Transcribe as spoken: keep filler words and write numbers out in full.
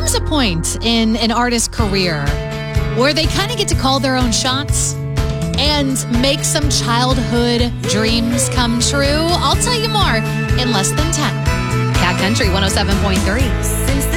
comes a point in an artist's career where they kind of get to call their own shots and make some childhood dreams come true. I'll tell you more in less than ten. Cat Country one oh seven point three. Since the